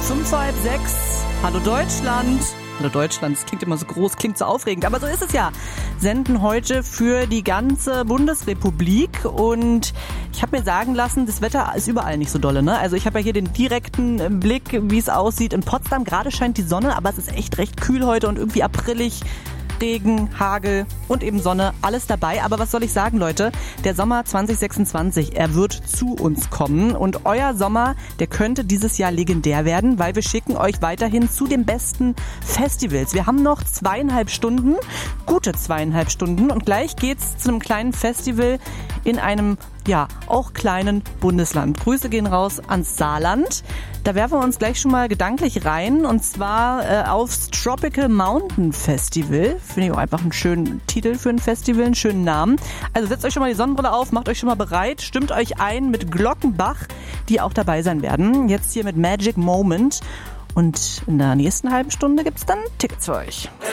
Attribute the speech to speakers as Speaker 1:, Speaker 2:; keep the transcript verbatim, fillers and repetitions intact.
Speaker 1: fünf vor halb sechs. Hallo Deutschland. Hallo Deutschland, das klingt immer so groß, klingt so aufregend, aber so ist es ja. Senden heute für die ganze Bundesrepublik und ich habe mir sagen lassen, das Wetter ist überall nicht so dolle, ne? Also ich habe ja hier den direkten Blick, wie es aussieht. In Potsdam gerade scheint die Sonne, aber es ist echt recht kühl heute und irgendwie aprillig. Regen, Hagel und eben Sonne, alles dabei. Aber was soll ich sagen, Leute? Der Sommer zwanzig sechsundzwanzig, er wird zu uns kommen. Und euer Sommer, der könnte dieses Jahr legendär werden, weil wir schicken euch weiterhin zu den besten Festivals. Wir haben noch zweieinhalb Stunden, gute zweieinhalb Stunden. Und gleich geht's zu einem kleinen Festival in einem, ja, auch kleinen Bundesland. Grüße gehen raus ans Saarland. Da werfen wir uns gleich schon mal gedanklich rein und zwar äh, aufs Tropical Mountain Festival. Finde ich auch einfach einen schönen Titel für ein Festival, einen schönen Namen. Also setzt euch schon mal die Sonnenbrille auf, macht euch schon mal bereit, stimmt euch ein mit Glockenbach, die auch dabei sein werden. Jetzt hier mit Magic Moment und in der nächsten halben Stunde gibt's dann Tickets für euch.